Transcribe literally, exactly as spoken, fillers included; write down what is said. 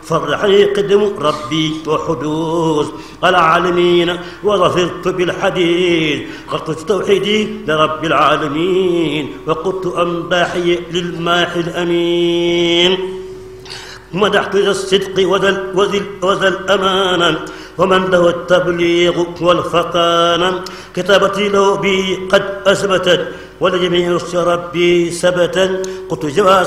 فرحني قدم ربي وحدوث العالمين وظفرت بالحديث قلت توحيدي لرب العالمين وقلت أنباحي للماحي الأمين مدحت ذا الصدق وذا, وذا, وذا الأمانة ومن له التبليغ والفطانة كتابتي له بي قد أثبتت ولجميع ربي ثبتا قلت جواز